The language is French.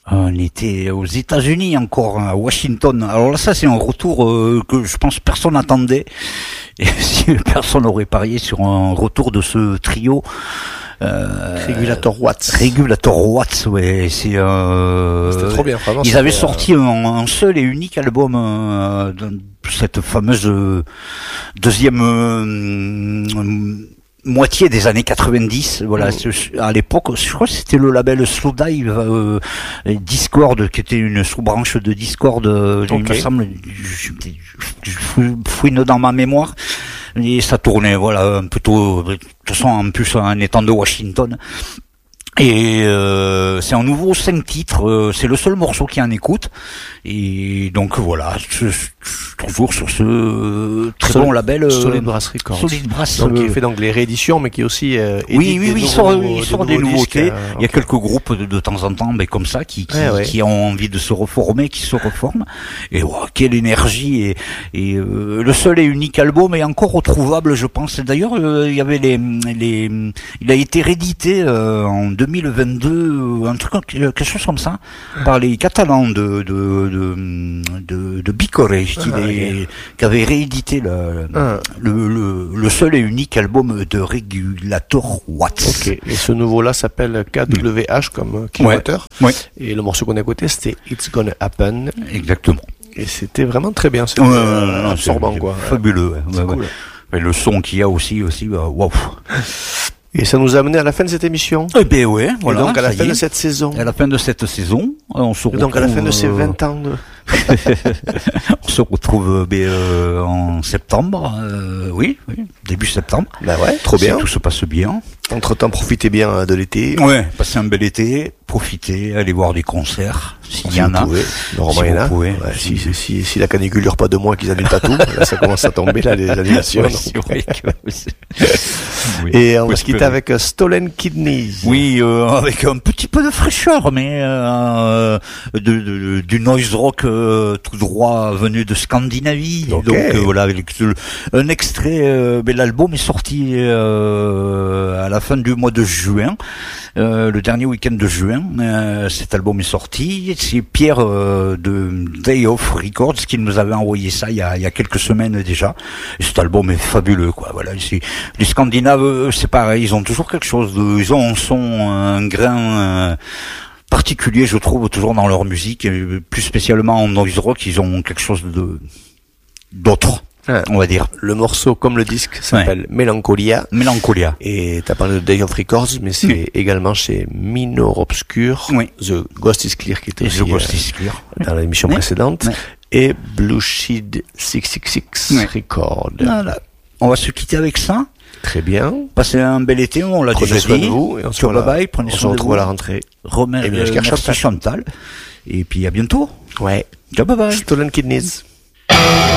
On était aux États-Unis encore, à Washington. Alors là, ça c'est un retour que je pense personne n'attendait. Et si personne n'aurait parié sur un retour de ce trio. Regulator Watts. Regulator Watts, ouais. C'était trop bien, vraiment. Ils avaient sorti un seul et unique album de cette fameuse deuxième moitié des années 90, voilà. À l'époque, je crois que c'était le label Slowdive Discord, qui était une sous-branche de Discord, il me semble, je fouine dans ma mémoire, et ça tournait, voilà, plutôt, de toute façon, en plus, en étant de Washington. Et c'est un nouveau 5 titres, c'est le seul morceau qui en écoute, et donc voilà, toujours sur ce très bon label Solid Brass Records. Solid Brass, donc qui fait donc les rééditions, mais qui aussi oui, il sort des nouveautés. Il y a quelques groupes de temps en temps, mais comme ça, qui ont envie de se reformer, qui se reforment. Et wow, quelle énergie, et le seul et unique album est encore retrouvable, je pense. D'ailleurs, il y avait il a été réédité en 2022, un truc, quelque chose comme ça, par les Catalans de Bicore, qui avait réédité le seul et unique album de Regulator Watts. Ok. Et ce nouveau-là s'appelle KWH comme kilowattheure. Ouais. Et le morceau qu'on a écouté, c'était It's Gonna Happen. Exactement. Et c'était vraiment très bien. C'était absorbant, quoi. Fabuleux. C'est cool. Et le son qu'il y a aussi, waouh. Et ça nous a amené à la fin de cette émission. Eh ben ouais, voilà. Et donc à la fin de cette saison. À la fin de cette saison, on se retrouve. Et donc à la fin de ces 20 ans. On se retrouve en septembre, oui, début septembre. Bah ouais, trop bien. Tout se passe bien. Entre-temps, profitez bien de l'été. Ouais, passez un bel été, profitez, allez voir des concerts, s'il y en a. Normalement, il y en a. Ouais, si la canicule dure pas 2 mois qu'ils annulent pas tout, là, ça commence à tomber, là, les annulations. Ouais, c'est vrai que Et on va se quitter avec Stolen Kidneys. Oui, avec un petit peu de fraîcheur, mais du noise rock tout droit venu de Scandinavie. Okay. Donc voilà, avec un extrait. Mais l'album est sorti à la fin du mois de juin, le dernier week-end de juin. Cet album est sorti. C'est Pierre de Day of Records qui nous avait envoyé ça il y a quelques semaines déjà. Et cet album est fabuleux, quoi. Voilà, les Scandinaves, c'est pareil, ils ont toujours quelque chose ils ont un son, un grain particulier, je trouve, toujours dans leur musique, et plus spécialement en noise rock, ils ont quelque chose d'autre. On va dire. Le morceau, comme le disque, s'appelle Melancholia. Et t'as parlé de Day of Records, mais c'est également chez Minor Obscur, The Ghost is Clear, qui était aussi dans l'émission précédente, et Blue Sheed 666 Records. Voilà. On va se quitter avec ça. Très bien. Passez un bel été, on l'a déjà dit. Prenez soin de vous. Et on se retrouve à la rentrée. Merci Chantal. Et puis à bientôt. Ouais. Ciao, bye bye. Stolen Kidneys.